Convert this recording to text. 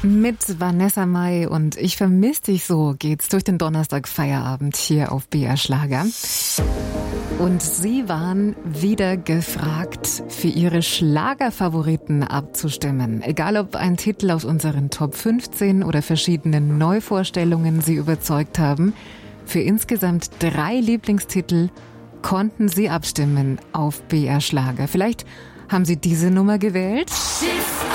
Mit Vanessa Mai und Ich vermiss dich so geht's durch den Donnerstag-Feierabend hier auf BR Schlager. Und Sie waren wieder gefragt, für Ihre Schlagerfavoriten abzustimmen. Egal ob ein Titel aus unseren Top 15 oder verschiedenen Neuvorstellungen Sie überzeugt haben. Für insgesamt 3 Lieblingstitel konnten Sie abstimmen auf BR Schlager. Vielleicht haben Sie diese Nummer gewählt?